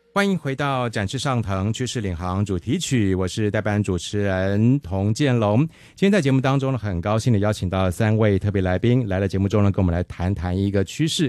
欢迎回到展翅上腾趋势领航主题曲，我是代班主持人童建龙。今天在节目当中呢，很高兴的邀请到3位特别来宾来了节目中呢，跟我们来谈谈一个趋势，